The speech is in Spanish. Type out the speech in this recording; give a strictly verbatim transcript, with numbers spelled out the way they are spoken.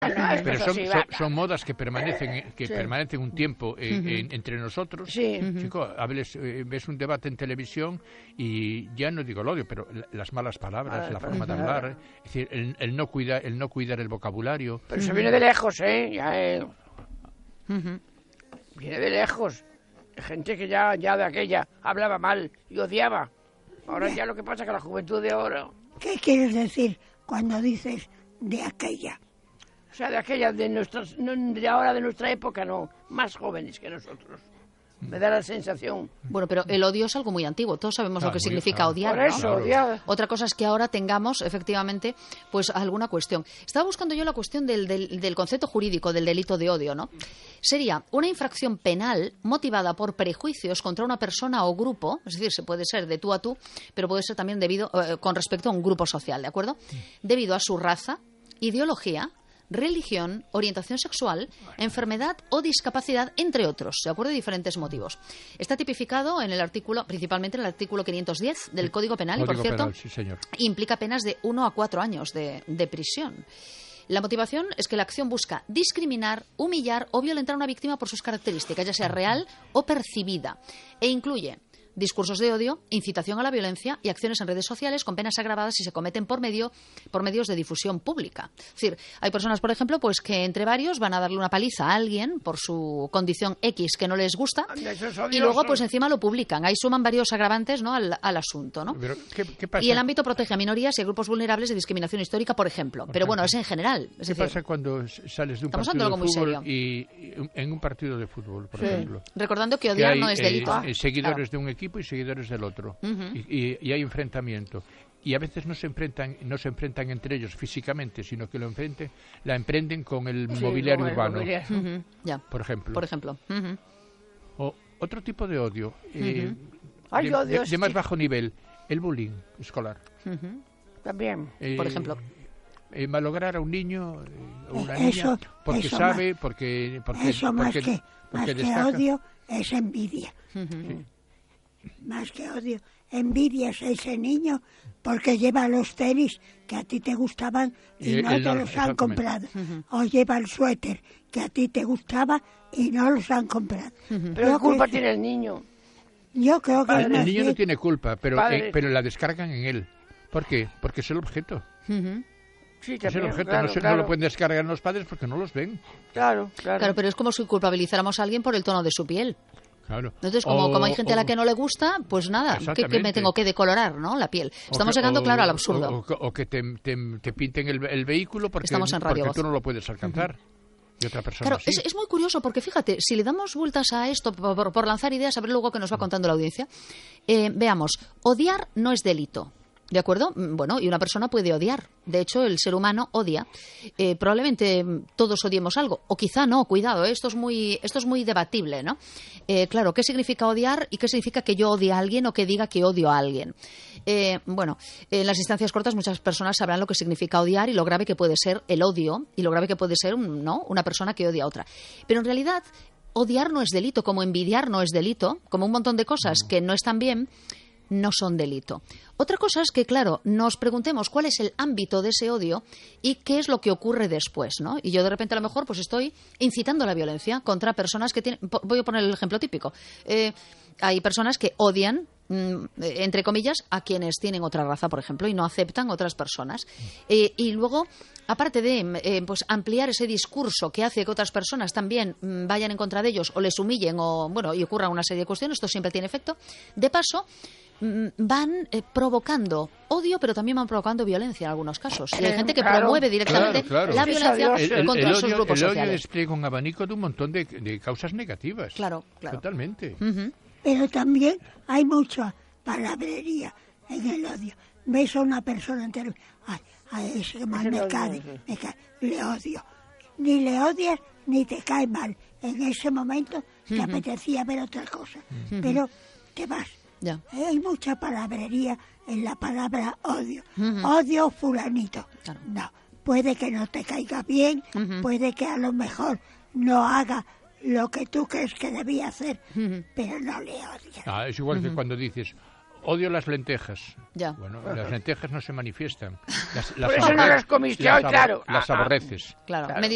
Bueno, pero son, sí, son, va. son modas que permanecen que Sí. permanecen un tiempo en, Uh-huh. en, entre nosotros. Sí. Chico, hables, eh, ves un debate en televisión y ya no digo el odio, pero la, las malas palabras, Ah, la forma de hablar, eh, es decir, el, el no cuidar el no cuidar el vocabulario. Pero eso viene de lejos, ¿eh? Ya, eh. Uh-huh. Viene de lejos. Gente que ya, ya de aquella hablaba mal y odiaba. Ahora ya lo que pasa es que la juventud de ahora... ¿Qué quieres decir cuando dices de aquella? O sea, de aquella, de nuestras, no, de ahora, de nuestra época, no. Más jóvenes que nosotros. Me da la sensación. Bueno, pero el odio es algo muy antiguo. Todos sabemos Claro, lo que muy- significa claro. odiar, Por ¿no? eso, Claro. odiar. Otra cosa es que ahora tengamos, efectivamente, pues alguna cuestión. Estaba buscando yo la cuestión del, del, del concepto jurídico del delito de odio, ¿no? Sería una infracción penal motivada por prejuicios contra una persona o grupo, es decir, se puede ser de tú a tú, pero puede ser también debido eh, con respecto a un grupo social, ¿de acuerdo? Debido a su raza, ideología, religión, orientación sexual, enfermedad o discapacidad, entre otros, de acuerdo a diferentes motivos. Está tipificado en el artículo, principalmente en el artículo quinientos diez del Código Penal, y por Código cierto, penal, sí, señor. implica penas de uno a cuatro años de, de prisión. La motivación es que la acción busca discriminar, humillar o violentar a una víctima por sus características, ya sea real o percibida, e incluye discursos de odio, incitación a la violencia y acciones en redes sociales con penas agravadas si se cometen por medio por medios de difusión pública. Es decir, hay personas, por ejemplo, pues que entre varios van a darle una paliza a alguien por su condición X que no les gusta Anda, eso es y odioso. luego pues encima lo publican. Ahí suman varios agravantes, ¿no?, al, al asunto, ¿no? Pero, ¿qué, qué pasa? Y el ámbito protege a minorías y a grupos vulnerables de discriminación histórica, por ejemplo. Por Pero bueno, es ejemplo. en general. Es ¿Qué decir, pasa cuando s- sales de un Estamos partido hablando de de algo muy fútbol serio. y, y en un partido de fútbol, por Sí. ejemplo? recordando que Que odiar hay no es eh, delito. eh, seguidores de un equipo y seguidores del otro. Ujú. y, y- y hay enfrentamiento. Y a veces no se enfrentan no se enfrentan entre ellos físicamente, sino que lo enfrenten, la emprenden con el Sí, mobiliario con el urbano, mobiliario. Ujú, ya, por ejemplo. por ejemplo. Ujú. O otro tipo de odio, eh, Hay de, odio, de- de más sí. bajo nivel, el bullying escolar. Ujú. También. Eh, Por ejemplo. eh, malograr a un niño eh, o una Eso- niña porque eso sabe, porque porque Eso más porque, que, porque más que destaca. odio es envidia. Ujú. Más que odio, envidias a ese niño porque lleva los tenis que a ti te gustaban y Y no él te no, los han exactamente. comprado. O lleva el suéter que a ti te gustaba y no los han comprado. Pero Yo ¿qué culpa creo- tiene el niño? Yo creo que El, es el más niño no bien- tiene culpa, pero Padre. eh, pero la descargan en él. ¿Por qué? Porque es el objeto. Ujú. Sí, Es el también, objeto, claro, no, se- no claro. lo pueden descargar los padres porque no los ven. Claro, claro. Claro, pero es como si culpabilizáramos a alguien por el tono de su piel. Claro. Entonces, como, O- como hay gente a la o- que no le gusta, pues nada, ¿qué, qué me Exactamente. tengo que decolorar, ¿no? La piel. o Estamos que- llegando, o- claro, al o- absurdo. O, o que te, te, te pinten el, el vehículo porque, Estamos en Radio porque Voz. tú no lo puedes alcanzar. Y otra persona Claro, sí. es, es muy curioso porque fíjate, si le damos vueltas a esto por, por- por lanzar ideas, a ver luego qué nos va contando la audiencia. Eh, veamos, odiar no es delito. ¿De acuerdo? Mm, Bueno, y una persona puede odiar. De hecho, el ser humano odia. Eh, probablemente mm, todos odiemos algo. O quizá no, cuidado, eh, esto es muy, esto es muy debatible, ¿no? Eh, claro, ¿qué significa odiar y qué significa que yo odie a alguien o que diga que odio a alguien? Eh, bueno, en las distancias cortas muchas personas sabrán lo que significa odiar y lo grave que puede ser el odio y lo grave que puede ser un- ¿no? una persona que odia a otra. Pero en realidad, odiar no es delito, como envidiar no es delito, como un montón de cosas que no están bien, no son delito. Otra cosa es que, claro, nos preguntemos cuál es el ámbito de ese odio y qué es lo que ocurre después, ¿no? Y yo de repente a lo mejor pues estoy incitando la violencia contra personas que tienen... po- Voy a poner el ejemplo típico. Eh, hay personas que odian, mm, eh, entre comillas, a quienes tienen otra raza, por ejemplo, y no aceptan otras personas. Eh, y luego, aparte de eh, pues ampliar ese discurso que hace que otras personas también mm, vayan en contra de ellos o les humillen o, bueno, y ocurra una serie de cuestiones, esto siempre tiene efecto, de paso mm, van eh, provocando odio, pero también van provocando violencia en algunos casos. Y hay Eh, gente que claro, promueve directamente claro, claro. la Sí, violencia sabioso. El, el- contra el esos odio, grupos el odio sociales. despliega un abanico de un montón de, de causas negativas. Claro, claro. Totalmente. Ujú. Pero también hay mucha palabrería en el odio. Ves a una persona entera, ay, a ese mal Ese me lo cae, odio, sí. me cae, le odio. Ni le odias ni te cae mal. En ese momento te apetecía ver otra cosa, pero te vas. Ya. Hay mucha palabrería en la palabra odio. Odio fulanito. Claro. No, puede que no te caiga bien, Ujú. puede que a lo mejor no haga lo que tú crees que debía hacer, pero no le odias. Ah, es igual que cuando dices, odio las lentejas. Ya. Bueno, las lentejas no se manifiestan. Las, las Por eso no aborre- las comiste las hoy, abor- claro. Las Ah, ah. aborreces. Claro. Claro. Me